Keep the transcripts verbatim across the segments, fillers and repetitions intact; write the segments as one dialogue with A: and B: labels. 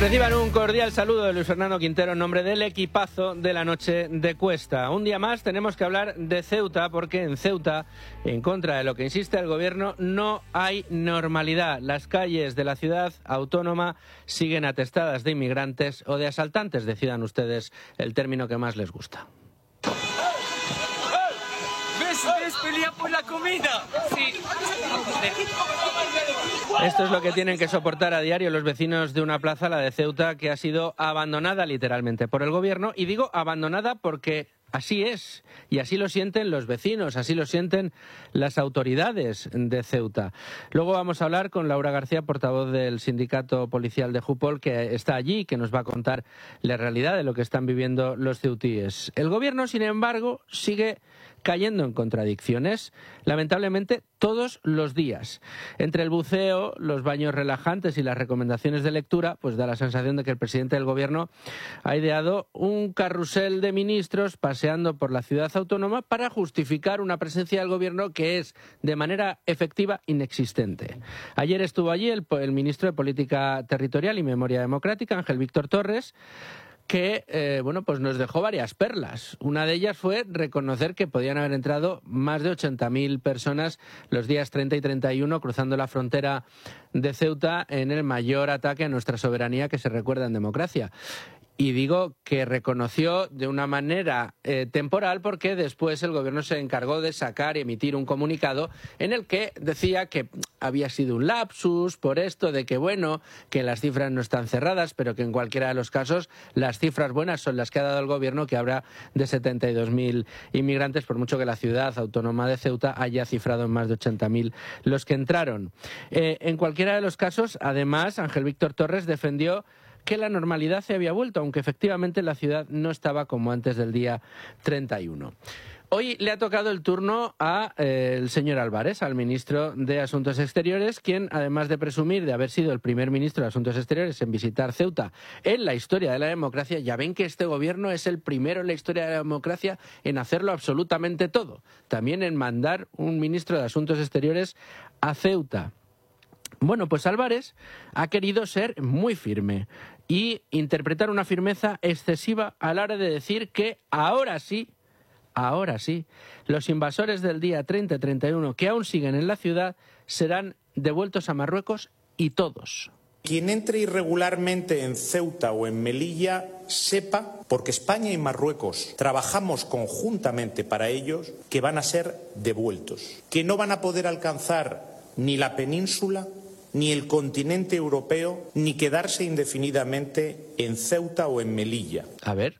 A: Reciban un cordial saludo de Luis Fernando Quintero en nombre del equipazo de la noche de Cuesta. Un día más tenemos que hablar de Ceuta porque en Ceuta, en contra de lo que insiste el gobierno, no hay normalidad. Las calles de la ciudad autónoma siguen atestadas de inmigrantes o de asaltantes, decidan ustedes el término que más les gusta.
B: ¿Ves? ¿Ves? Pelea por la comida. Sí.
A: Esto es lo que tienen que soportar a diario los vecinos de una plaza, la de Ceuta, que ha sido abandonada literalmente por el gobierno. Y digo abandonada porque así es, y así lo sienten los vecinos, así lo sienten las autoridades de Ceuta. Luego vamos a hablar con Laura García, portavoz del sindicato policial de Jupol, que está allí y que nos va a contar la realidad de lo que están viviendo los ceutíes. El gobierno, sin embargo, sigue cayendo en contradicciones, lamentablemente todos los días. Entre el buceo, los baños relajantes y las recomendaciones de lectura, pues da la sensación de que el presidente del gobierno ha ideado un carrusel de ministros paseando por la ciudad autónoma para justificar una presencia del gobierno que es, de manera efectiva, inexistente. Ayer estuvo allí el, el ministro de Política Territorial y Memoria Democrática, Ángel Víctor Torres, que eh, bueno, pues nos dejó varias perlas. Una de ellas fue reconocer que podían haber entrado más de ochenta mil personas los días treinta y treinta y uno cruzando la frontera de Ceuta en el mayor ataque a nuestra soberanía que se recuerda en democracia. Y digo que reconoció de una manera eh, temporal porque después el gobierno se encargó de sacar y emitir un comunicado en el que decía que había sido un lapsus por esto de que, bueno, que las cifras no están cerradas, pero que en cualquiera de los casos las cifras buenas son las que ha dado el gobierno, que habrá de setenta y dos mil inmigrantes, por mucho que la ciudad autónoma de Ceuta haya cifrado en más de ochenta mil los que entraron. Eh, en cualquiera de los casos, además, Ángel Víctor Torres defendió que la normalidad se había vuelto, aunque efectivamente la ciudad no estaba como antes del día treinta y uno. Hoy le ha tocado el turno al eh, señor Álvarez, al ministro de Asuntos Exteriores, quien, además de presumir de haber sido el primer ministro de Asuntos Exteriores en visitar Ceuta en la historia de la democracia, ya ven que este gobierno es el primero en la historia de la democracia en hacerlo absolutamente todo. También en mandar un ministro de Asuntos Exteriores a Ceuta. Bueno, pues Álvarez ha querido ser muy firme y interpretar una firmeza excesiva a la hora de decir que ahora sí, ahora sí, los invasores del día treinta y treinta y uno que aún siguen en la ciudad serán devueltos a Marruecos y todos.
C: Quien entre irregularmente en Ceuta o en Melilla sepa, porque España y Marruecos trabajamos conjuntamente para ellos, que van a ser devueltos, que no van a poder alcanzar ni la península ni el continente europeo, ni quedarse indefinidamente en Ceuta o en Melilla.
A: A ver,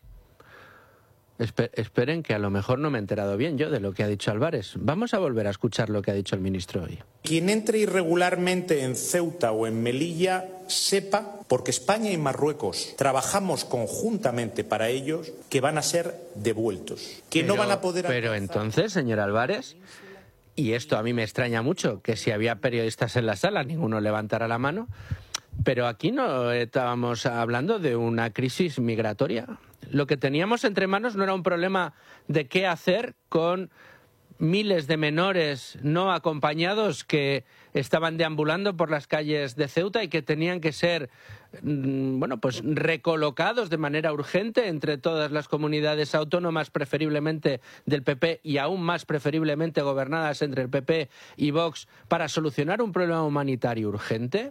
A: esper- esperen que a lo mejor no me he enterado bien yo de lo que ha dicho Álvarez. Vamos a volver a escuchar lo que ha dicho el ministro hoy.
C: Quien entre irregularmente en Ceuta o en Melilla sepa, porque España y Marruecos trabajamos conjuntamente para ellos, que van a ser devueltos, que
A: Pero,
C: no van a poder
A: Pero
C: alcanzar...
A: entonces, señor Álvarez, y esto a mí me extraña mucho, que si había periodistas en la sala ninguno levantara la mano, pero aquí no estábamos hablando de una crisis migratoria. Lo que teníamos entre manos no era un problema de qué hacer con miles de menores no acompañados que estaban deambulando por las calles de Ceuta y que tenían que ser bueno, pues recolocados de manera urgente entre todas las comunidades autónomas, preferiblemente del P P y aún más preferiblemente gobernadas entre el P P y Vox, para solucionar un problema humanitario urgente.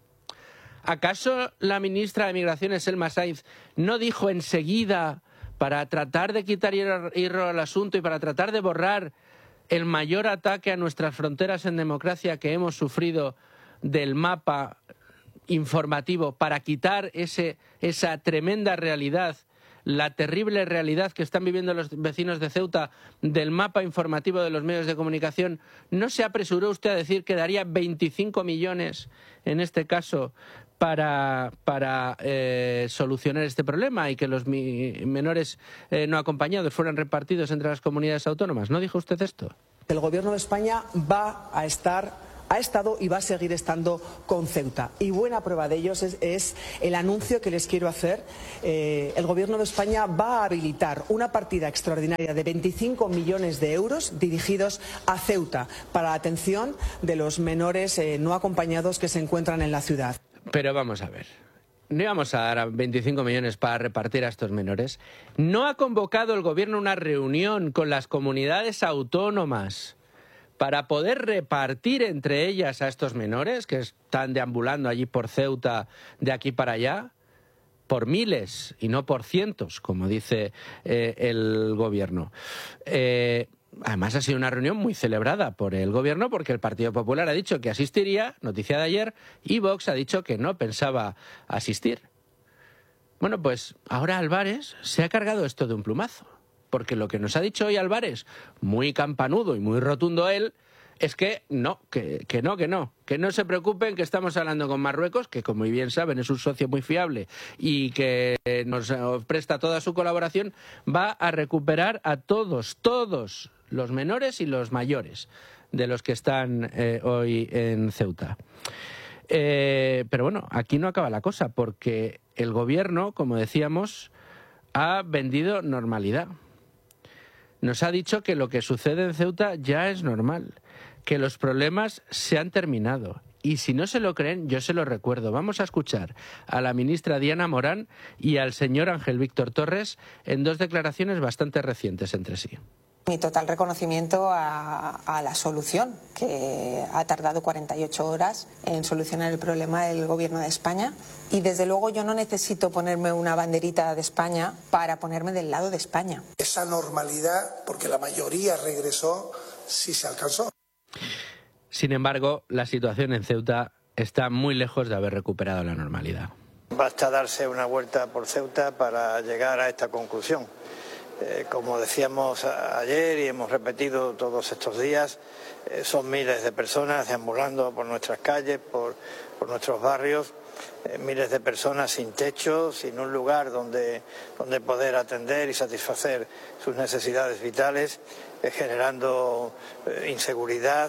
A: ¿Acaso la ministra de Migraciones, Selma Sainz, no dijo enseguida, para tratar de quitar hierro al asunto y para tratar de borrar el mayor ataque a nuestras fronteras en democracia que hemos sufrido del mapa informativo, para quitar ese, esa tremenda realidad, la terrible realidad que están viviendo los vecinos de Ceuta del mapa informativo de los medios de comunicación? ¿No se apresuró usted a decir que daría veinticinco millones, en este caso, para, para eh, solucionar este problema y que los mi, menores eh, no acompañados fueran repartidos entre las comunidades autónomas? ¿No dijo usted esto?
D: El Gobierno de España va a estar... ha estado y va a seguir estando con Ceuta. Y buena prueba de ello es, es el anuncio que les quiero hacer. Eh, el Gobierno de España va a habilitar una partida extraordinaria de veinticinco millones de euros dirigidos a Ceuta para la atención de los menores eh, no acompañados que se encuentran en la ciudad.
A: Pero vamos a ver. no íbamos a dar veinticinco millones para repartir a estos menores. ¿No ha convocado el gobierno una reunión con las comunidades autónomas para poder repartir entre ellas a estos menores que están deambulando allí por Ceuta de aquí para allá? Por miles y no por cientos, como dice eh, el gobierno. Eh, además ha sido una reunión muy celebrada por el gobierno porque el Partido Popular ha dicho que asistiría, noticia de ayer, y Vox ha dicho que no pensaba asistir. Bueno, pues ahora Álvarez se ha cargado esto de un plumazo, porque lo que nos ha dicho hoy Álvarez, muy campanudo y muy rotundo él, es que no, que, que no, que no, que no se preocupen, que estamos hablando con Marruecos, que como bien saben es un socio muy fiable y que nos presta toda su colaboración, va a recuperar a todos, todos los menores y los mayores de los que están eh, hoy en Ceuta. Eh, pero bueno, aquí no acaba la cosa, porque el gobierno, como decíamos, ha vendido normalidad. Nos ha dicho que lo que sucede en Ceuta ya es normal, que los problemas se han terminado. Y si no se lo creen, yo se lo recuerdo. Vamos a escuchar a la ministra Diana Morán y al señor Ángel Víctor Torres en dos declaraciones bastante recientes entre sí.
E: Mi total reconocimiento a, a la solución, que ha tardado cuarenta y ocho horas en solucionar el problema del Gobierno de España. Y desde luego yo no necesito ponerme una banderita de España para ponerme del lado de España.
F: Esa normalidad, porque la mayoría regresó, sí se alcanzó.
A: Sin embargo, la situación en Ceuta está muy lejos de haber recuperado la normalidad.
G: Basta darse una vuelta por Ceuta para llegar a esta conclusión. Eh, como decíamos ayer y hemos repetido todos estos días, eh, son miles de personas deambulando por nuestras calles, por, por nuestros barrios, eh, miles de personas sin techo, sin un lugar donde, donde poder atender y satisfacer sus necesidades vitales, eh, generando eh, inseguridad,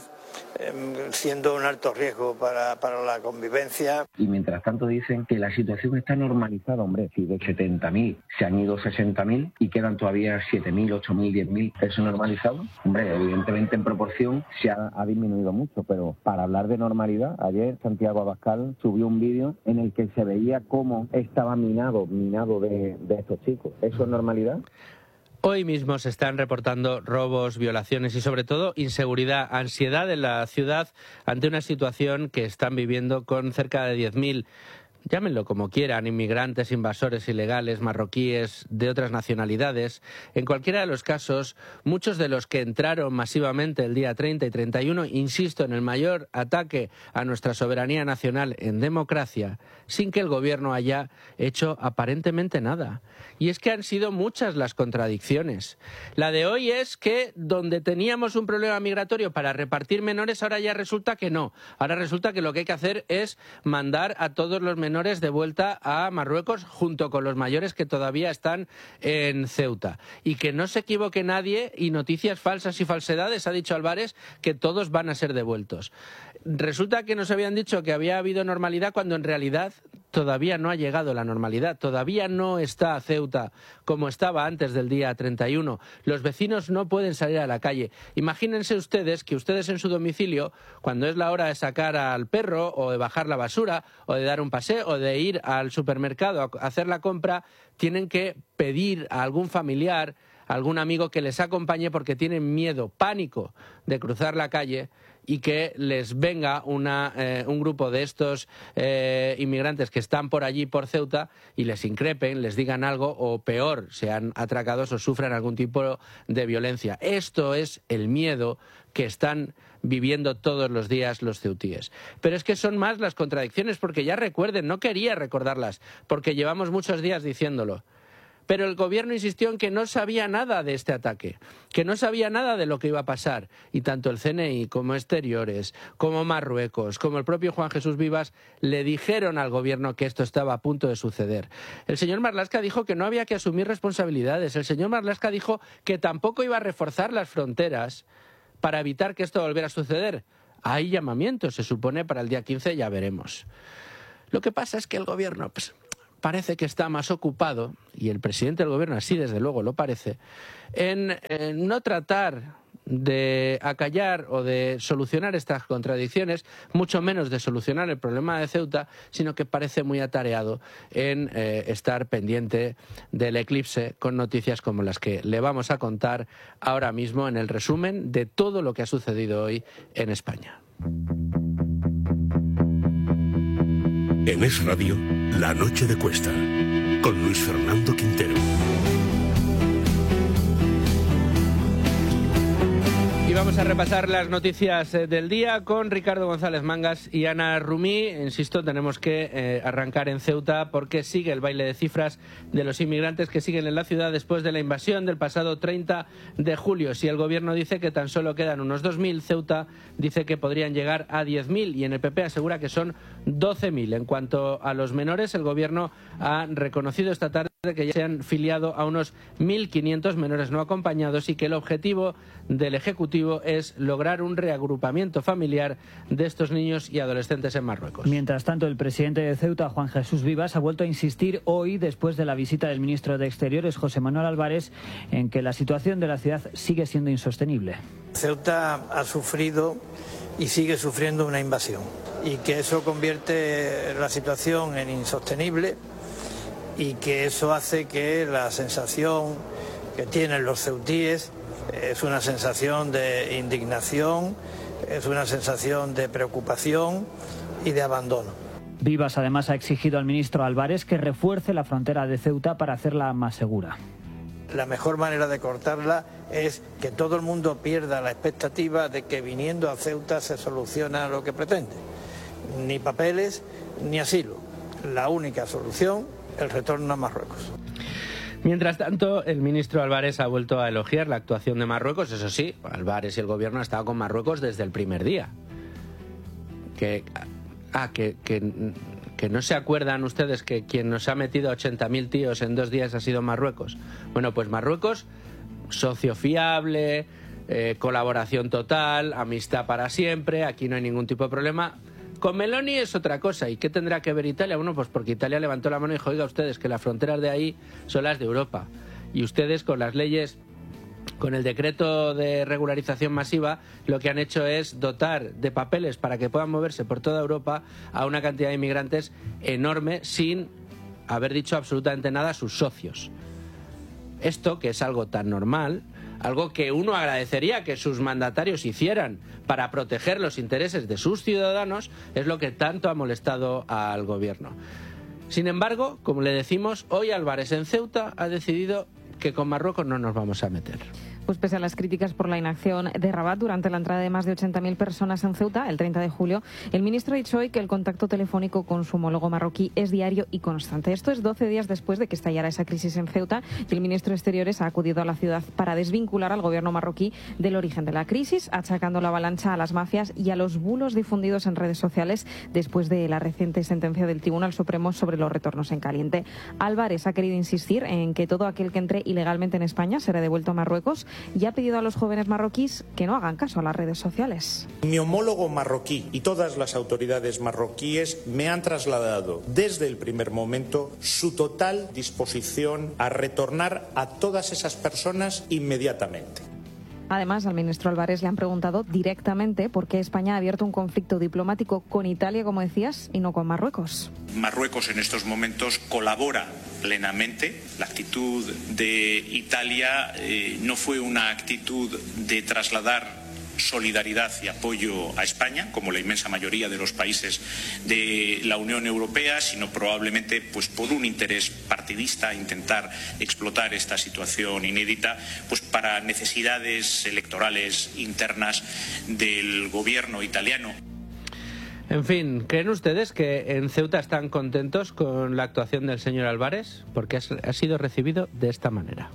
G: siendo un alto riesgo para, para la convivencia.
H: Y mientras tanto dicen que la situación está normalizada, hombre, si de setenta mil se han ido sesenta mil y quedan todavía siete mil, ocho mil, diez mil, ¿eso normalizado? Hombre, evidentemente en proporción se ha, ha disminuido mucho, pero para hablar de normalidad, ayer Santiago Abascal subió un vídeo en el que se veía cómo estaba minado, minado de, de estos chicos. ¿Eso es normalidad?
A: Hoy mismo se están reportando robos, violaciones y sobre todo inseguridad, ansiedad en la ciudad ante una situación que están viviendo con cerca de diez mil, llámenlo como quieran, inmigrantes, invasores ilegales, marroquíes, de otras nacionalidades. En cualquiera de los casos, muchos de los que entraron masivamente el día treinta y treinta y uno, insisto, en el mayor ataque a nuestra soberanía nacional en democracia, sin que el gobierno haya hecho aparentemente nada. Y es que han sido muchas las contradicciones. La de hoy es que donde teníamos un problema migratorio para repartir menores, ahora ya resulta que no. Ahora resulta que lo que hay que hacer es mandar a todos los menores de vuelta a Marruecos junto con los mayores que todavía están en Ceuta. Y que no se equivoque nadie y noticias falsas y falsedades, ha dicho Álvarez, que todos van a ser devueltos. Resulta que nos habían dicho que había habido normalidad cuando en realidad todavía no ha llegado la normalidad, todavía no está Ceuta como estaba antes del día treinta y uno. Los vecinos no pueden salir a la calle. Imagínense ustedes que ustedes en su domicilio, cuando es la hora de sacar al perro o de bajar la basura o de dar un paseo o de ir al supermercado a hacer la compra, tienen que pedir a algún familiar, a algún amigo que les acompañe porque tienen miedo, pánico de cruzar la calle y que les venga una, eh, un grupo de estos eh, inmigrantes que están por allí, por Ceuta, y les increpen, les digan algo, o peor, sean atracados o sufran algún tipo de violencia. Esto es el miedo que están viviendo todos los días los ceutíes. Pero es que son más las contradicciones, porque ya recuerden, no quería recordarlas, porque llevamos muchos días diciéndolo. Pero el gobierno insistió en que no sabía nada de este ataque, que no sabía nada de lo que iba a pasar. Y tanto el C N I como Exteriores, como Marruecos, como el propio Juan Jesús Vivas le dijeron al gobierno que esto estaba a punto de suceder. El señor Marlaska dijo que no había que asumir responsabilidades. El señor Marlaska dijo que tampoco iba a reforzar las fronteras para evitar que esto volviera a suceder. Hay llamamientos, se supone, para el día quince, ya veremos. Lo que pasa es que el gobierno pues, parece que está más ocupado, y el presidente del gobierno así desde luego lo parece, en, en no tratar de acallar o de solucionar estas contradicciones, mucho menos de solucionar el problema de Ceuta, sino que parece muy atareado en eh, estar pendiente del eclipse con noticias como las que le vamos a contar ahora mismo en el resumen de todo lo que ha sucedido hoy en España.
I: En Es Radio, La Noche de Cuesta, con Luis Fernando Quintero.
A: Y vamos a repasar las noticias del día con Ricardo González Mangas y Ana Rumí. Insisto, tenemos que eh, arrancar en Ceuta porque sigue el baile de cifras de los inmigrantes que siguen en la ciudad después de la invasión del pasado treinta de julio. Si el gobierno dice que tan solo quedan unos dos mil, Ceuta dice que podrían llegar a diez mil y en el P P asegura que son doce mil. En cuanto a los menores, el gobierno ha reconocido esta tarde que ya se han filiado a unos mil quinientos menores no acompañados y que el objetivo del Ejecutivo es lograr un reagrupamiento familiar de estos niños y adolescentes en Marruecos.
J: Mientras tanto, el presidente de Ceuta, Juan Jesús Vivas, ha vuelto a insistir hoy, después de la visita del ministro de Exteriores, José Manuel Álvarez, en que la situación de la ciudad sigue siendo insostenible.
G: Ceuta ha sufrido y sigue sufriendo una invasión y que eso convierte la situación en insostenible y que eso hace que la sensación que tienen los ceutíes es una sensación de indignación, es una sensación de preocupación y de abandono.
J: Vivas además ha exigido al ministro Álvarez que refuerce la frontera de Ceuta para hacerla más segura.
G: La mejor manera de cortarla es que todo el mundo pierda la expectativa de que viniendo a Ceuta se soluciona lo que pretende. Ni papeles ni asilo. La única solución, el retorno a Marruecos.
A: Mientras tanto, el ministro Álvarez ha vuelto a elogiar la actuación de Marruecos. Eso sí, Álvarez y el gobierno han estado con Marruecos desde el primer día. Que, ah, que, que, que no se acuerdan ustedes que quien nos ha metido a ochenta mil tíos en dos días ha sido Marruecos. Bueno, pues Marruecos, socio fiable, eh, colaboración total, amistad para siempre, aquí no hay ningún tipo de problema. Con Meloni es otra cosa. ¿Y qué tendrá que ver Italia? Bueno, pues porque Italia levantó la mano y dijo, oiga ustedes, que las fronteras de ahí son las de Europa. Y ustedes con las leyes, con el decreto de regularización masiva, lo que han hecho es dotar de papeles para que puedan moverse por toda Europa a una cantidad de inmigrantes enorme sin haber dicho absolutamente nada a sus socios. Esto, que es algo tan normal, algo que uno agradecería que sus mandatarios hicieran para proteger los intereses de sus ciudadanos, es lo que tanto ha molestado al gobierno. Sin embargo, como le decimos, hoy Álvarez en Ceuta ha decidido que con Marruecos no nos vamos a meter.
K: Pues pese a las críticas por la inacción de Rabat durante la entrada de más de ochenta mil personas en Ceuta el treinta de julio, el ministro ha dicho hoy que el contacto telefónico con su homólogo marroquí es diario y constante. Esto es doce días después de que estallara esa crisis en Ceuta y el ministro de Exteriores ha acudido a la ciudad para desvincular al gobierno marroquí del origen de la crisis, achacando la avalancha a las mafias y a los bulos difundidos en redes sociales después de la reciente sentencia del Tribunal Supremo sobre los retornos en caliente. Álvarez ha querido insistir en que todo aquel que entre ilegalmente en España será devuelto a Marruecos y ha pedido a los jóvenes marroquíes que no hagan caso a las redes sociales.
C: Mi homólogo marroquí y todas las autoridades marroquíes me han trasladado desde el primer momento su total disposición a retornar a todas esas personas inmediatamente.
K: Además, al ministro Álvarez le han preguntado directamente por qué España ha abierto un conflicto diplomático con Italia, como decías, y no con Marruecos.
C: Marruecos en estos momentos colabora plenamente. La actitud de Italia eh, no fue una actitud de trasladar solidaridad y apoyo a España, como la inmensa mayoría de los países de la Unión Europea, sino probablemente pues por un interés partidista, intentar explotar esta situación inédita pues para necesidades electorales internas del gobierno italiano.
A: En fin, ¿creen ustedes que en Ceuta están contentos con la actuación del señor Álvarez? Porque ha sido recibido de esta manera.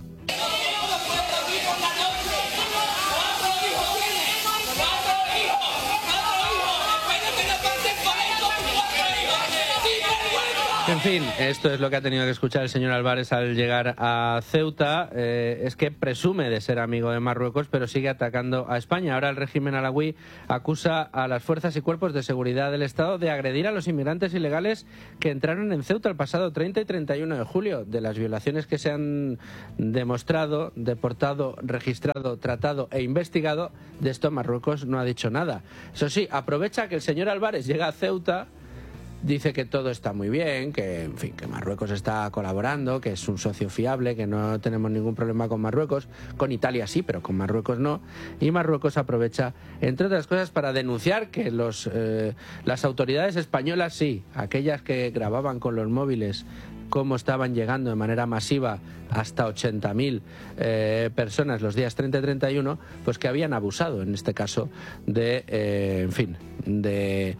A: En fin, esto es lo que ha tenido que escuchar el señor Álvarez al llegar a Ceuta. Eh, es que presume de ser amigo de Marruecos, pero sigue atacando a España. Ahora el régimen alawí acusa a las fuerzas y cuerpos de seguridad del Estado de agredir a los inmigrantes ilegales que entraron en Ceuta el pasado treinta y treinta y uno de julio. De las violaciones que se han demostrado, deportado, registrado, tratado e investigado, de esto Marruecos no ha dicho nada. Eso sí, aprovecha que el señor Álvarez llega a Ceuta. Dice que todo está muy bien, que en fin, que Marruecos está colaborando, que es un socio fiable, que no tenemos ningún problema con Marruecos. Con Italia sí, pero con Marruecos no. Y Marruecos aprovecha, entre otras cosas, para denunciar que los, eh, las autoridades españolas sí, aquellas que grababan con los móviles cómo estaban llegando de manera masiva hasta ochenta mil eh, personas los días treinta y treinta y uno, pues que habían abusado, en este caso, de, eh, en fin, de...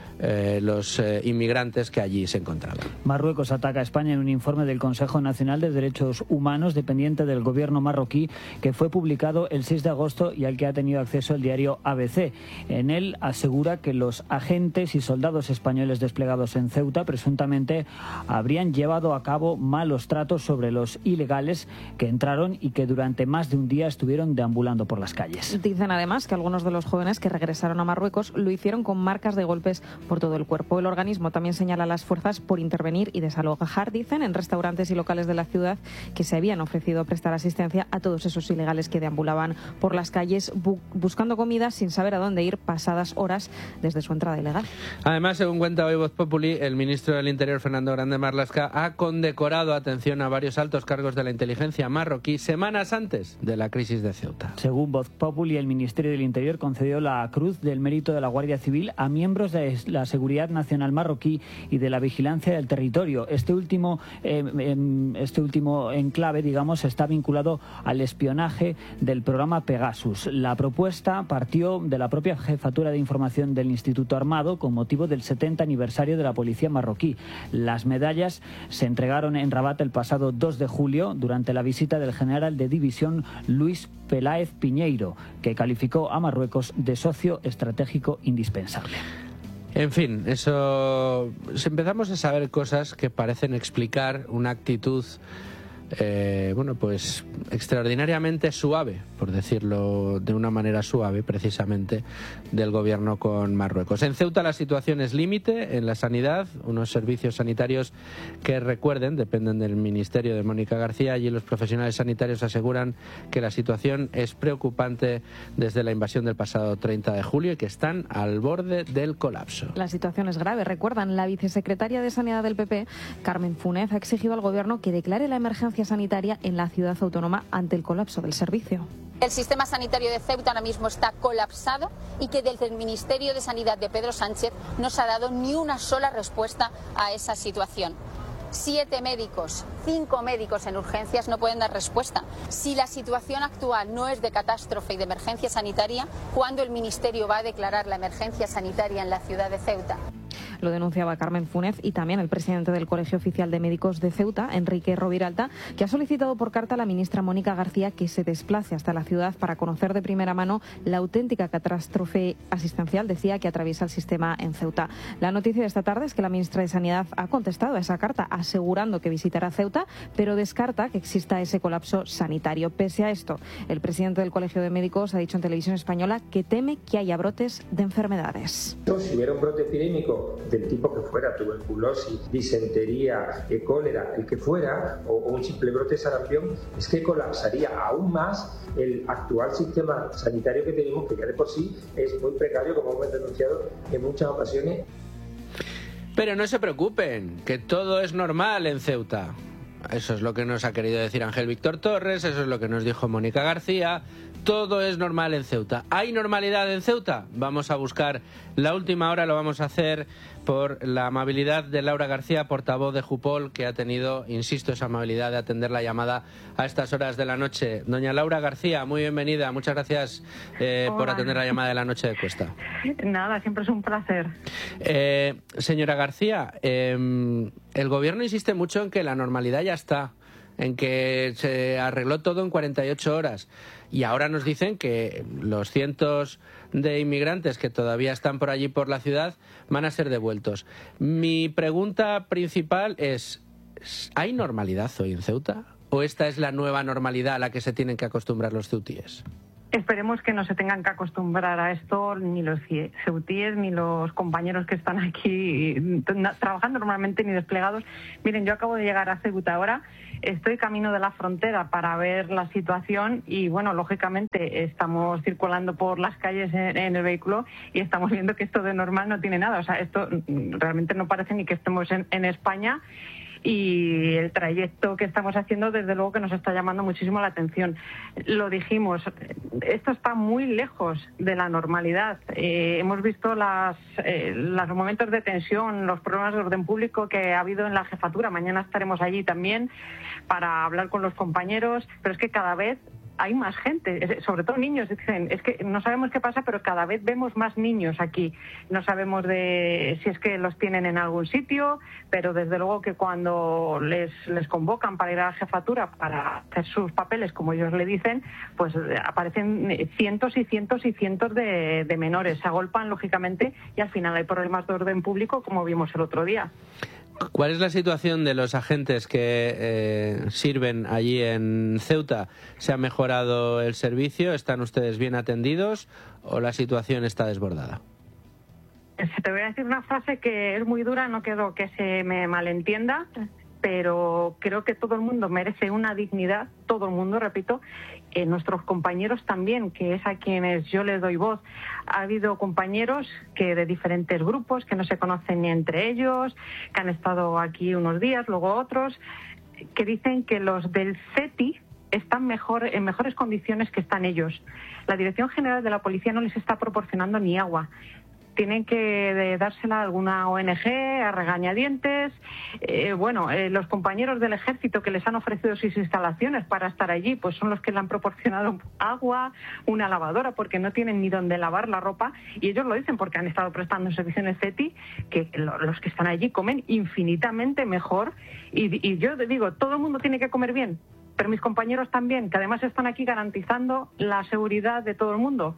A: Eh, los eh, inmigrantes que allí se encontraban.
J: Marruecos ataca a España en un informe del Consejo Nacional de Derechos Humanos dependiente del gobierno marroquí que fue publicado el seis de agosto y al que ha tenido acceso el diario A B C. En él asegura que los agentes y soldados españoles desplegados en Ceuta presuntamente habrían llevado a cabo malos tratos sobre los ilegales que entraron y que durante más de un día estuvieron deambulando por las calles.
K: Dicen además que algunos de los jóvenes que regresaron a Marruecos lo hicieron con marcas de golpes por todo el cuerpo. El organismo también señala a las fuerzas por intervenir y desalojar, dicen, en restaurantes y locales de la ciudad que se habían ofrecido a prestar asistencia a todos esos ilegales que deambulaban por las calles bu buscando comida sin saber a dónde ir pasadas horas desde su entrada ilegal.
A: Además, según cuenta hoy Voz Populi, el ministro del Interior, Fernando Grande Marlaska, ha condecorado, atención, a varios altos cargos de la inteligencia marroquí semanas antes de la crisis de Ceuta.
J: Según Voz Populi, el Ministerio del Interior concedió la Cruz del Mérito de la Guardia Civil a miembros de la Seguridad Nacional marroquí y de la Vigilancia del Territorio. Este último, eh, este último enclave, digamos, está vinculado al espionaje del programa Pegasus. La propuesta partió de la propia Jefatura de Información del Instituto Armado con motivo del setenta aniversario de la policía marroquí. Las medallas se entregaron en Rabat el pasado dos de julio durante la visita del general de división Luis Peláez Piñeiro, que calificó a Marruecos de socio estratégico indispensable.
A: En fin, eso... empezamos a saber cosas que parecen explicar una actitud, eh, bueno, pues extraordinariamente suave, por decirlo de una manera suave, precisamente, del gobierno con Marruecos. En Ceuta la situación es límite en la sanidad, unos servicios sanitarios que, recuerden, dependen del Ministerio de Mónica García. Allí los profesionales sanitarios aseguran que la situación es preocupante desde la invasión del pasado treinta de julio y que están al borde del colapso.
K: La situación es grave. Recuerdan, la vicesecretaria de Sanidad del P P, Carmen Funes, ha exigido al gobierno que declare la emergencia sanitaria en la ciudad autónoma ante el colapso del servicio.
L: El sistema sanitario de Ceuta ahora mismo está colapsado y que desde el Ministerio de Sanidad de Pedro Sánchez no se ha dado ni una sola respuesta a esa situación. Siete médicos, cinco médicos en urgencias no pueden dar respuesta. Si la situación actual no es de catástrofe y de emergencia sanitaria, ¿cuándo el Ministerio va a declarar la emergencia sanitaria en la ciudad de Ceuta?
K: Lo denunciaba Carmen Funes y también el presidente del Colegio Oficial de Médicos de Ceuta, Enrique Roviralta, que ha solicitado por carta a la ministra Mónica García que se desplace hasta la ciudad para conocer de primera mano la auténtica catástrofe asistencial, decía, que atraviesa el sistema en Ceuta. La noticia de esta tarde es que la ministra de Sanidad ha contestado a esa carta asegurando que visitará Ceuta, pero descarta que exista ese colapso sanitario. Pese a esto, el presidente del Colegio de Médicos ha dicho en Televisión Española que teme que haya brotes de enfermedades.
M: Si hubiera un brote epidémico del tipo que fuera, tuberculosis, disentería, eh, cólera, el que fuera, o, o un simple brote de sarampión, es que colapsaría aún más el actual sistema sanitario que tenemos, que ya de por sí es muy precario, como hemos denunciado en muchas ocasiones.
A: Pero no se preocupen, que todo es normal en Ceuta. Eso es lo que nos ha querido decir Ángel Víctor Torres, eso es lo que nos dijo Mónica García. Todo es normal en Ceuta. ¿Hay normalidad en Ceuta? Vamos a buscar la última hora, lo vamos a hacer por la amabilidad de Laura García, portavoz de Jupol, que ha tenido, insisto, esa amabilidad de atender la llamada a estas horas de la noche. Doña Laura García, muy bienvenida. Muchas gracias eh, por atender la llamada de la noche de Cuesta.
N: Nada, siempre es un placer.
A: Eh, señora García, eh, el gobierno insiste mucho en que la normalidad ya está. en que se arregló todo en cuarenta y ocho horas. Y ahora nos dicen que los cientos de inmigrantes que todavía están por allí por la ciudad van a ser devueltos. Mi pregunta principal es, ¿hay normalidad hoy en Ceuta? ¿O esta es la nueva normalidad a la que se tienen que acostumbrar los ceutíes?
N: Esperemos que no se tengan que acostumbrar a esto ni los ceutíes ni los compañeros que están aquí trabajando normalmente ni desplegados. Miren, yo acabo de llegar a Ceuta ahora, estoy camino de la frontera para ver la situación y, bueno, lógicamente estamos circulando por las calles en, en el vehículo y estamos viendo que esto de normal no tiene nada. O sea, esto realmente no parece ni que estemos en, en España. Y el trayecto que estamos haciendo, desde luego que nos está llamando muchísimo la atención. Lo dijimos, esto está muy lejos de la normalidad. Eh, hemos visto las, eh, los momentos de tensión, los problemas de orden público que ha habido en la jefatura. Mañana estaremos allí también para hablar con los compañeros, pero es que cada vez hay más gente, sobre todo niños. Dicen, es que no sabemos qué pasa, pero cada vez vemos más niños aquí. No sabemos de si es que los tienen en algún sitio, pero desde luego que cuando les, les convocan para ir a la jefatura para hacer sus papeles, como ellos le dicen, pues aparecen cientos y cientos y cientos de, de menores. Se agolpan, lógicamente, y al final hay problemas de orden público, como vimos el otro día.
A: ¿Cuál es la situación de los agentes que eh, sirven allí en Ceuta? ¿Se ha mejorado el servicio? ¿Están ustedes bien atendidos o la situación está desbordada?
N: Te voy a decir una frase que es muy dura, no quiero que se me malentienda, pero creo que todo el mundo merece una dignidad, todo el mundo, repito, eh, nuestros compañeros también, que es a quienes yo les doy voz. Ha habido compañeros que de diferentes grupos, que no se conocen ni entre ellos, que han estado aquí unos días, luego otros, que dicen que los del CETI están mejor, en mejores condiciones que están ellos. La Dirección General de la Policía no les está proporcionando ni agua. Tienen que dársela a alguna O N Ge, a regañadientes. Eh, bueno, eh, los compañeros del Ejército que les han ofrecido sus instalaciones para estar allí, pues son los que le han proporcionado agua, una lavadora, porque no tienen ni donde lavar la ropa. Y ellos lo dicen porque han estado prestando servicio en el CETI, que los que están allí comen infinitamente mejor. Y, y yo digo, todo el mundo tiene que comer bien, pero mis compañeros también, que además están aquí garantizando la seguridad de todo el mundo.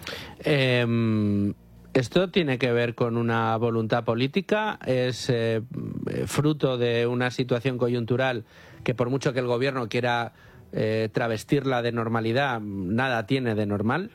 A: Eh... ¿Esto tiene que ver con una voluntad política? ¿Es eh, fruto de una situación coyuntural que, por mucho que el gobierno quiera eh, travestirla de normalidad, nada tiene de normal?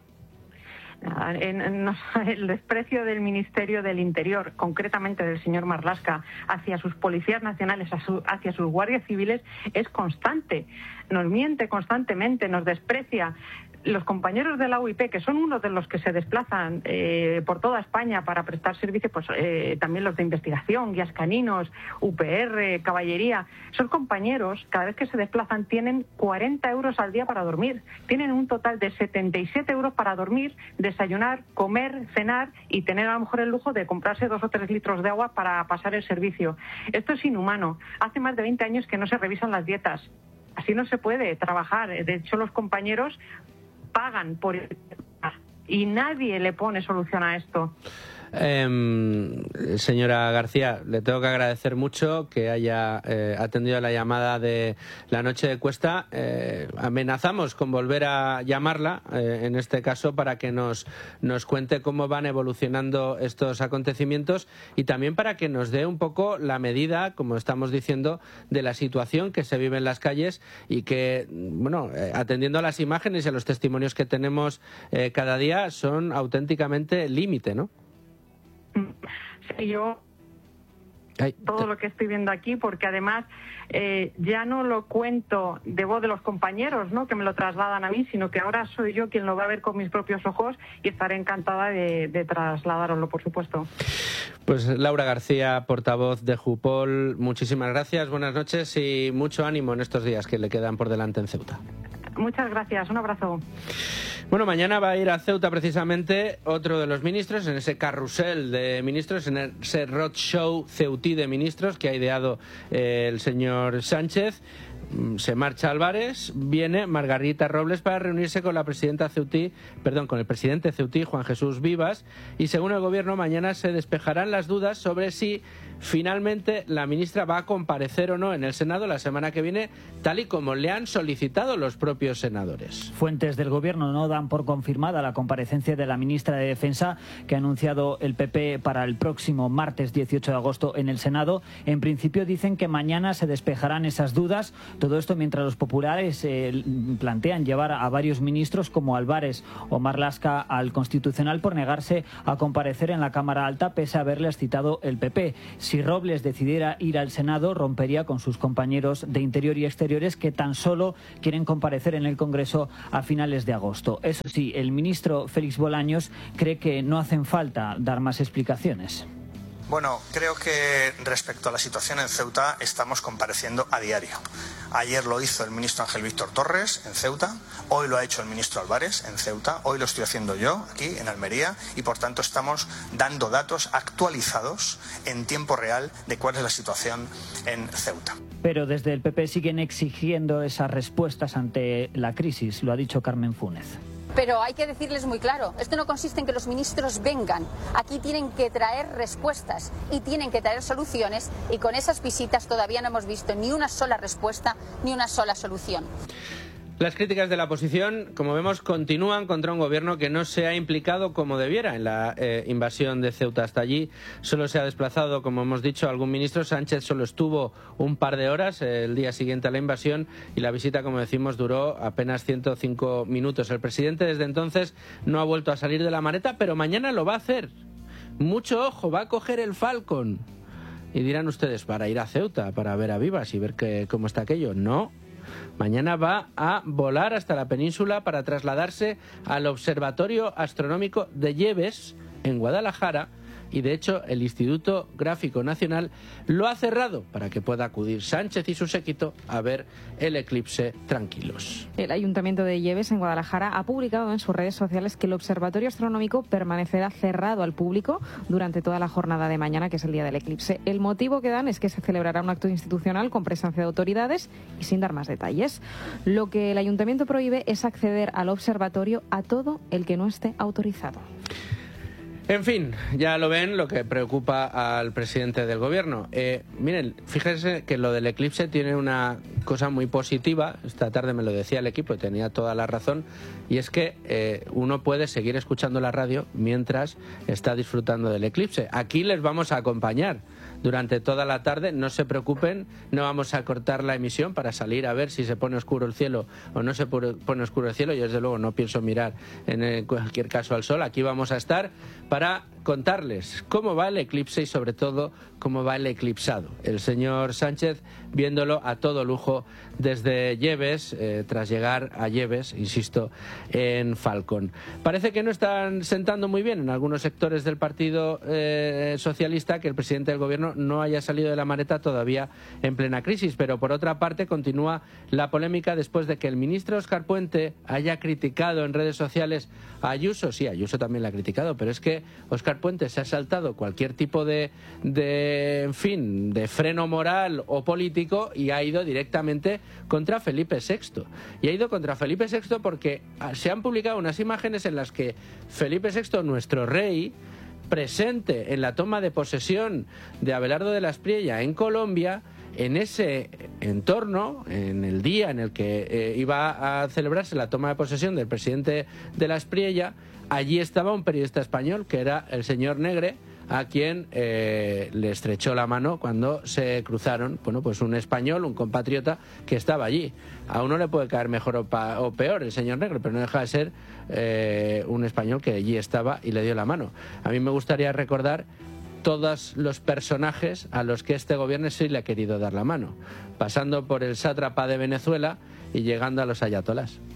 N: El desprecio del Ministerio del Interior, concretamente del señor Marlaska, hacia sus policías nacionales, hacia sus guardias civiles, es constante. Nos miente constantemente, nos desprecia. Los compañeros de la U I P, que son uno de los que se desplazan eh, por toda España para prestar servicio, pues eh, también los de investigación, guías caninos, U P R, caballería, esos compañeros, cada vez que se desplazan, tienen cuarenta euros al día para dormir. Tienen un total de setenta y siete euros para dormir, desayunar, comer, cenar y tener a lo mejor el lujo de comprarse dos o tres litros de agua para pasar el servicio. Esto es inhumano. Hace más de veinte años que no se revisan las dietas. Así no se puede trabajar. De hecho, los compañeros pagan por y nadie le pone solución a esto.
A: Eh, señora García, le tengo que agradecer mucho que haya eh, atendido la llamada de la noche de Cuesta. Eh, amenazamos con volver a llamarla, eh, en este caso, para que nos, nos cuente cómo van evolucionando estos acontecimientos y también para que nos dé un poco la medida, como estamos diciendo, de la situación que se vive en las calles y que, bueno, eh, atendiendo a las imágenes y a los testimonios que tenemos eh, cada día, son auténticamente límite, ¿no?
N: Sí, yo todo lo que estoy viendo aquí, porque además eh, ya no lo cuento de voz de los compañeros, ¿no?, que me lo trasladan a mí, sino que ahora soy yo quien lo va a ver con mis propios ojos y estaré encantada de, de trasladároslo, por supuesto.
A: Pues Laura García, portavoz de Jupol, muchísimas gracias, buenas noches y mucho ánimo en estos días que le quedan por delante en Ceuta.
N: Muchas gracias, un abrazo.
A: Bueno, mañana va a ir a Ceuta precisamente otro de los ministros, en ese carrusel de ministros, en ese roadshow ceutí de ministros que ha ideado eh, el señor Sánchez. se marcha Álvarez, viene Margarita Robles para reunirse con la presidenta ceutí, perdón, con el presidente ceutí, Juan Jesús Vivas, y según el gobierno mañana se despejarán las dudas sobre si finalmente la ministra va a comparecer o no en el Senado la semana que viene, tal y como le han solicitado los propios senadores.
J: Fuentes del gobierno no dan por confirmada la comparecencia de la ministra de Defensa que ha anunciado el P P para el próximo martes dieciocho de agosto en el Senado. En principio dicen que mañana se despejarán esas dudas. Todo esto mientras los populares eh, plantean llevar a varios ministros como Álvarez o Marlaska al Constitucional por negarse a comparecer en la Cámara Alta pese a haberles citado el P P. Si Robles decidiera ir al Senado, rompería con sus compañeros de Interior y Exteriores que tan solo quieren comparecer en el Congreso a finales de agosto. Eso sí, el ministro Félix Bolaños cree que no hacen falta dar más explicaciones.
O: Bueno, creo que respecto a la situación en Ceuta estamos compareciendo a diario. Ayer lo hizo el ministro Ángel Víctor Torres en Ceuta, hoy lo ha hecho el ministro Álvarez en Ceuta, hoy lo estoy haciendo yo aquí en Almería y por tanto estamos dando datos actualizados en tiempo real de cuál es la situación en Ceuta.
J: Pero desde el P P siguen exigiendo esas respuestas ante la crisis, lo ha dicho Carmen Fúnez.
L: Pero hay que decirles muy claro, esto no consiste en que los ministros vengan, aquí tienen que traer respuestas y tienen que traer soluciones y con esas visitas todavía no hemos visto ni una sola respuesta ni una sola solución.
A: Las críticas de la oposición, como vemos, continúan contra un gobierno que no se ha implicado como debiera en la eh, invasión de Ceuta. Hasta allí solo se ha desplazado, como hemos dicho, algún ministro. Sánchez solo estuvo un par de horas eh, el día siguiente a la invasión y la visita, como decimos, duró apenas ciento cinco minutos. El presidente desde entonces no ha vuelto a salir de la maleta, pero mañana lo va a hacer. Mucho ojo, va a coger el Falcon. Y dirán ustedes, para ir a Ceuta, para ver a Vivas y ver que, cómo está aquello. No. Mañana va a volar hasta la península para trasladarse al Observatorio Astronómico de Lleves, en Guadalajara, y de hecho el Instituto Gráfico Nacional lo ha cerrado para que pueda acudir Sánchez y su séquito a ver el eclipse tranquilos.
K: El Ayuntamiento de Lleves, en Guadalajara, ha publicado en sus redes sociales que el Observatorio Astronómico permanecerá cerrado al público durante toda la jornada de mañana, que es el día del eclipse. El motivo que dan es que se celebrará un acto institucional con presencia de autoridades y sin dar más detalles. Lo que el Ayuntamiento prohíbe es acceder al observatorio a todo el que no esté autorizado.
A: En fin, ya lo ven, lo que preocupa al presidente del gobierno. Eh, miren, fíjense que lo del eclipse tiene una cosa muy positiva. Esta tarde me lo decía el equipo y tenía toda la razón. Y es que eh, uno puede seguir escuchando la radio mientras está disfrutando del eclipse. Aquí les vamos a acompañar durante toda la tarde. No se preocupen, no vamos a cortar la emisión para salir a ver si se pone oscuro el cielo o no se pone oscuro el cielo. Yo desde luego no pienso mirar en cualquier caso al sol. Aquí vamos a estar para contarles cómo va el eclipse y sobre todo cómo va el eclipsado. El señor Sánchez viéndolo a todo lujo desde Lleves, eh, tras llegar a Lleves, insisto, en Falcón. Parece que no están sentando muy bien en algunos sectores del Partido eh, Socialista que el presidente del gobierno no haya salido de la maleta todavía en plena crisis, pero por otra parte continúa la polémica después de que el ministro Óscar Puente haya criticado en redes sociales a Ayuso. Sí, Ayuso también la ha criticado, pero es que Óscar Puente se ha saltado cualquier tipo de, de, en fin, de freno moral o político y ha ido directamente contra Felipe sexto. Y ha ido contra Felipe sexto porque se han publicado unas imágenes en las que Felipe sexto, nuestro rey, presente en la toma de posesión de Abelardo de la Espriella en Colombia, en ese entorno, en el día en el que eh, iba a celebrarse la toma de posesión del presidente de la Espriella, allí estaba un periodista español que era el señor Negre, a quien eh, le estrechó la mano cuando se cruzaron, bueno, pues un español, un compatriota que estaba allí. A uno le puede caer mejor o, pa o peor el señor Negre, pero no deja de ser eh, un español que allí estaba y le dio la mano. A mí me gustaría recordar todos los personajes a los que este gobierno sí le ha querido dar la mano, pasando por el sátrapa de Venezuela y llegando a los ayatolás.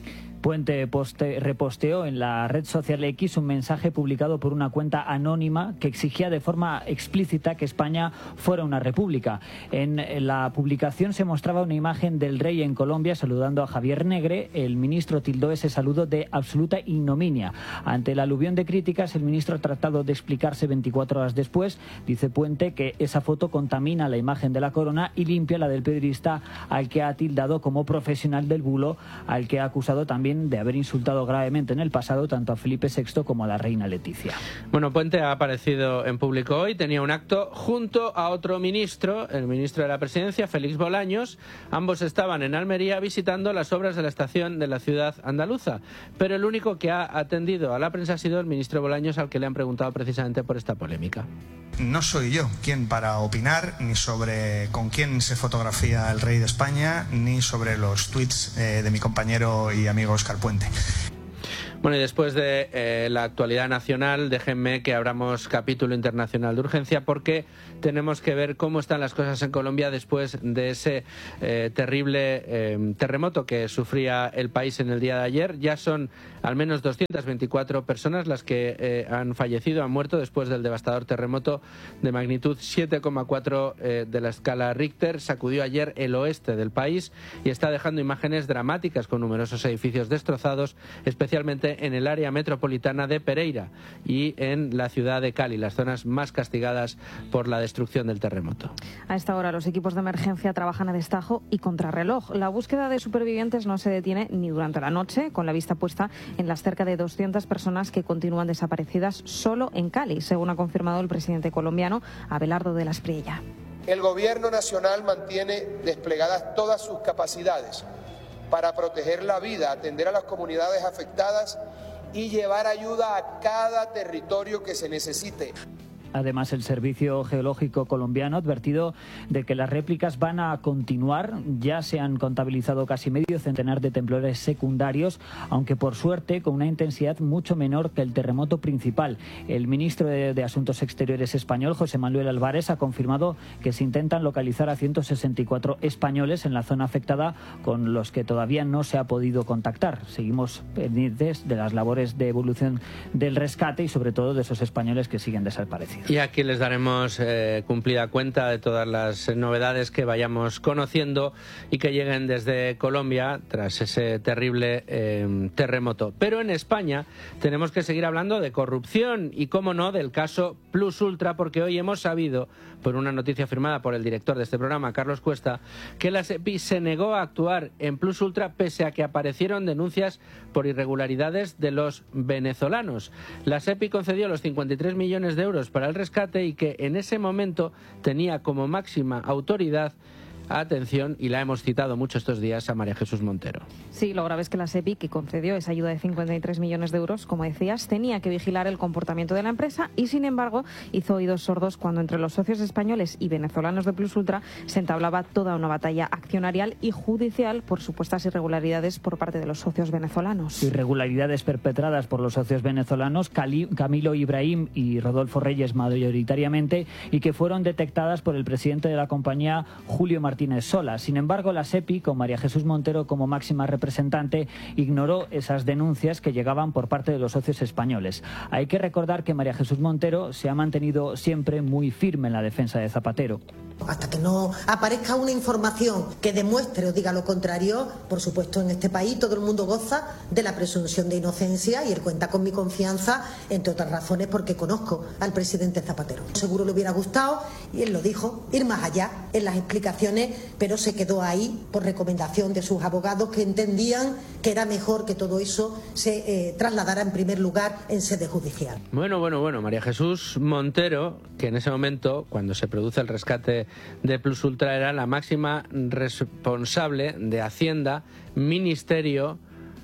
J: Puente poste, reposteó en la red social X un mensaje publicado por una cuenta anónima que exigía de forma explícita que España fuera una república. En la publicación se mostraba una imagen del rey en Colombia saludando a Javier Negre. El ministro tildó ese saludo de absoluta ignominia. Ante el aluvión de críticas, el ministro ha tratado de explicarse veinticuatro horas después. Dice Puente que esa foto contamina la imagen de la corona y limpia la del periodista al que ha tildado como profesional del bulo, al que ha acusado también de haber insultado gravemente en el pasado tanto a Felipe sexto como a la reina Leticia.
A: Bueno, Puente ha aparecido en público hoy, tenía un acto junto a otro ministro, el ministro de la Presidencia, Félix Bolaños. Ambos estaban en Almería visitando las obras de la estación de la ciudad andaluza, pero el único que ha atendido a la prensa ha sido el ministro Bolaños, al que le han preguntado precisamente por esta polémica.
O: No soy yo quien para opinar ni sobre con quién se fotografía el rey de España, ni sobre los tuits eh, de mi compañero y amigo Óscar Puente.
A: Bueno, y después de eh, la actualidad nacional, déjenme que abramos capítulo internacional de urgencia, porque tenemos que ver cómo están las cosas en Colombia después de ese eh, terrible eh, terremoto que sufría el país en el día de ayer. Ya son al menos doscientas veinticuatro personas las que eh, han fallecido, han muerto después del devastador terremoto de magnitud siete coma cuatro eh, de la escala Richter. Sacudió ayer el oeste del país y está dejando imágenes dramáticas con numerosos edificios destrozados, especialmente en el área metropolitana de Pereira y en la ciudad de Cali, las zonas más castigadas por la destrucción del terremoto.
K: A esta hora los equipos de emergencia trabajan a destajo y contrarreloj. La búsqueda de supervivientes no se detiene ni durante la noche, con la vista puesta en las cerca de doscientas personas que continúan desaparecidas solo en Cali, según ha confirmado el presidente colombiano Abelardo de la Espriella.
P: El Gobierno Nacional mantiene desplegadas todas sus capacidades para proteger la vida, atender a las comunidades afectadas y llevar ayuda a cada territorio que se necesite.
J: Además, el Servicio Geológico colombiano ha advertido de que las réplicas van a continuar. Ya se han contabilizado casi medio centenar de temblores secundarios, aunque por suerte con una intensidad mucho menor que el terremoto principal. El ministro de, de Asuntos Exteriores español, José Manuel Álvarez, ha confirmado que se intentan localizar a ciento sesenta y cuatro españoles en la zona afectada, con los que todavía no se ha podido contactar. Seguimos pendientes de las labores de evolución del rescate y sobre todo de esos españoles que siguen desaparecidos.
A: Y aquí les daremos eh, cumplida cuenta de todas las novedades que vayamos conociendo y que lleguen desde Colombia tras ese terrible eh, terremoto. Pero en España tenemos que seguir hablando de corrupción y, cómo no, del caso Plus Ultra, porque hoy hemos sabido, por una noticia firmada por el director de este programa, Carlos Cuesta, que la SEPI se negó a actuar en Plus Ultra pese a que aparecieron denuncias por irregularidades de los venezolanos. La SEPI concedió los cincuenta y tres millones de euros para el rescate y que en ese momento tenía como máxima autoridad, atención, y la hemos citado mucho estos días, a María Jesús Montero.
K: Sí, lo grave es que la SEPI, que concedió esa ayuda de cincuenta y tres millones de euros, como decías, tenía que vigilar el comportamiento de la empresa y, sin embargo, hizo oídos sordos cuando entre los socios españoles y venezolanos de Plus Ultra se entablaba toda una batalla accionarial y judicial por supuestas irregularidades por parte de los socios venezolanos.
J: Irregularidades perpetradas por los socios venezolanos Cali, Camilo Ibrahim y Rodolfo Reyes mayoritariamente, y que fueron detectadas por el presidente de la compañía, Julio Martínez Martínez Sola. Sin embargo, la SEPI, con María Jesús Montero como máxima representante, ignoró esas denuncias que llegaban por parte de los socios españoles. Hay que recordar que María Jesús Montero se ha mantenido siempre muy firme en la defensa de Zapatero.
Q: Hasta que no aparezca una información que demuestre o diga lo contrario, por supuesto, en este país todo el mundo goza de la presunción de inocencia y él cuenta con mi confianza, entre otras razones porque conozco al presidente Zapatero. Seguro le hubiera gustado, y él lo dijo, ir más allá en las explicaciones, pero se quedó ahí por recomendación de sus abogados, que entendían que era mejor que todo eso se eh, trasladara en primer lugar en sede judicial.
A: Bueno, bueno, bueno, María Jesús Montero, que en ese momento, cuando se produce el rescate de Plus Ultra, era la máxima responsable de Hacienda, ministerio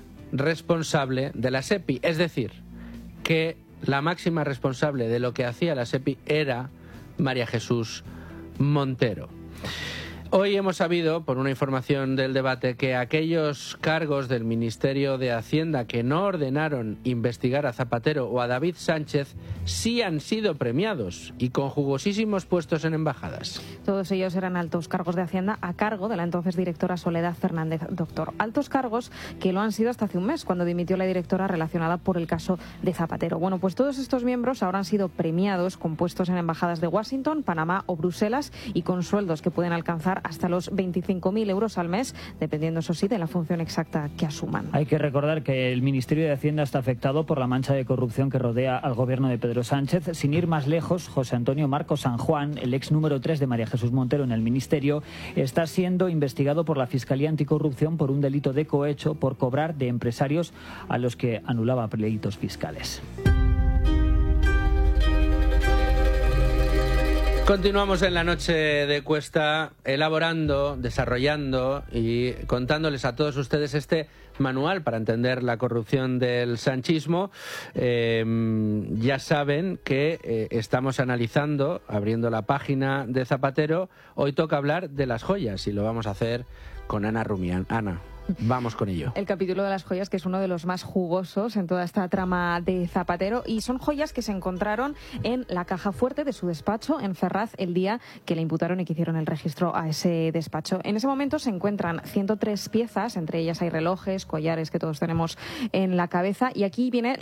A: responsable de la SEPI. Es decir, que la máxima responsable de lo que hacía la SEPI era María Jesús Montero. Hoy hemos sabido, por una información del debate, que aquellos cargos del Ministerio de Hacienda que no ordenaron investigar a Zapatero o a David Sánchez sí han sido premiados y con jugosísimos puestos en embajadas.
K: Todos ellos eran altos cargos de Hacienda a cargo de la entonces directora Soledad Fernández Doctor. Altos cargos que lo han sido hasta hace un mes, cuando dimitió la directora relacionada por el caso de Zapatero. Bueno, pues todos estos miembros ahora han sido premiados con puestos en embajadas de Washington, Panamá o Bruselas y con sueldos que pueden alcanzar hasta los veinticinco mil euros al mes, dependiendo, eso sí, de la función exacta que asuman.
J: Hay que recordar que el Ministerio de Hacienda está afectado por la mancha de corrupción que rodea al gobierno de Pedro Sánchez. Sin ir más lejos, José Antonio Marcos San Juan, el ex número tres de María Jesús Montero en el Ministerio, está siendo investigado por la Fiscalía Anticorrupción por un delito de cohecho por cobrar de empresarios a los que anulaba pleitos fiscales.
A: Continuamos en la noche de Cuesta elaborando, desarrollando y contándoles a todos ustedes este manual para entender la corrupción del sanchismo. Eh, ya saben que eh, estamos analizando, abriendo la página de Zapatero. Hoy toca hablar de las joyas y lo vamos a hacer con Ana Rumián. Ana, vamos con ello.
K: El capítulo de las joyas, que es uno de los más jugosos en toda esta trama de Zapatero, y son joyas que se encontraron en la caja fuerte de su despacho en Ferraz el día que le imputaron y que hicieron el registro a ese despacho. En ese momento se encuentran ciento tres piezas, entre ellas hay relojes, collares que todos tenemos en la cabeza, y aquí viene